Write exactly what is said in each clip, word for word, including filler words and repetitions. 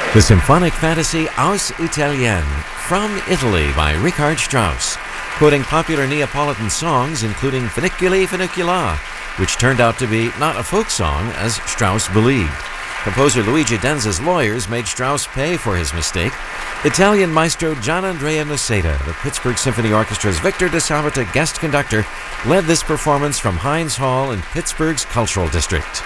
The symphonic fantasy Aus Italien, From Italy by Richard Strauss, quoting popular Neapolitan songs including Funiculi Funicula, which turned out to be not a folk song as Strauss believed. Composer Luigi Denza's lawyers made Strauss pay for his mistake. Italian maestro Gianandrea Noseda, the Pittsburgh Symphony Orchestra's Victor DeSabata guest conductor, led this performance from Heinz Hall in Pittsburgh's Cultural District.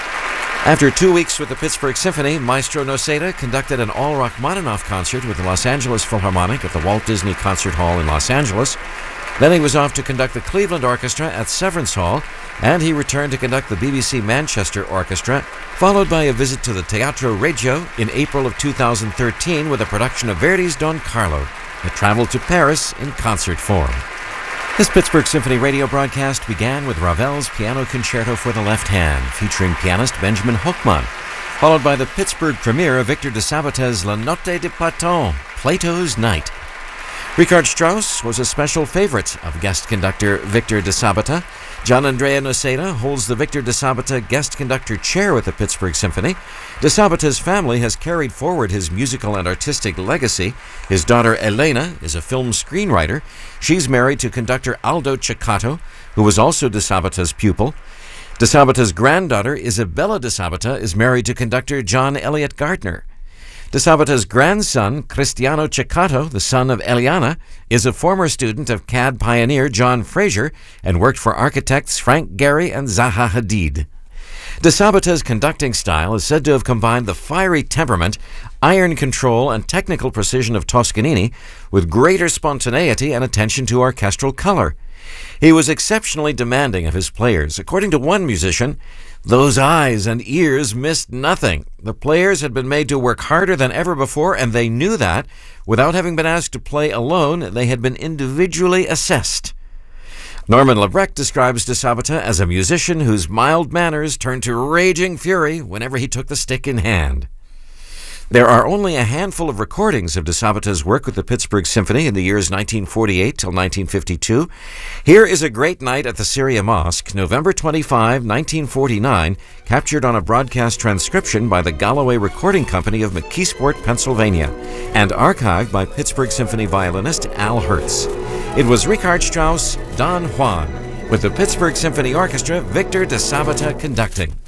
After two weeks with the Pittsburgh Symphony, Maestro Noseda conducted an all-Rachmaninoff concert with the Los Angeles Philharmonic at the Walt Disney Concert Hall in Los Angeles. Then he was off to conduct the Cleveland Orchestra at Severance Hall, and he returned to conduct the B B C Manchester Orchestra, followed by a visit to the Teatro Regio in April of two thousand thirteen with a production of Verdi's Don Carlo that traveled to Paris in concert form. This Pittsburgh Symphony radio broadcast began with Ravel's Piano Concerto for the Left Hand, featuring pianist Benjamin Hochman, followed by the Pittsburgh premiere of Victor DeSabata's La Notte di Platon, Plato's Night. Richard Strauss was a special favorite of guest conductor Victor DeSabata. Gianandrea Noseda holds the Victor DeSabata guest conductor chair with the Pittsburgh Symphony. DeSabata's family has carried forward his musical and artistic legacy. His daughter Elena is a film screenwriter. She's married to conductor Aldo Ceccato, who was also DeSabata's pupil. DeSabata's granddaughter Isabella DeSabata is married to conductor John Elliott Gardner. DeSabata's grandson, Cristiano Ceccato, the son of Eliana, is a former student of C A D pioneer John Fraser and worked for architects Frank Gehry and Zaha Hadid. DeSabata's conducting style is said to have combined the fiery temperament, iron control, and technical precision of Toscanini with greater spontaneity and attention to orchestral color. He was exceptionally demanding of his players. According to one musician, "Those eyes and ears missed nothing. The players had been made to work harder than ever before, and they knew that. Without having been asked to play alone, they had been individually assessed." Norman Lebrecht describes DeSabata as a musician whose mild manners turned to raging fury whenever he took the stick in hand. There are only a handful of recordings of DeSabata's work with the Pittsburgh Symphony in the years nineteen forty-eight till nineteen fifty-two. Here is a great night at the Syria Mosque, November twenty-fifth, nineteen forty-nine, captured on a broadcast transcription by the Galloway Recording Company of McKeesport, Pennsylvania, and archived by Pittsburgh Symphony violinist Al Hertz. It was Richard Strauss, Don Juan, with the Pittsburgh Symphony Orchestra, Victor DeSabata conducting.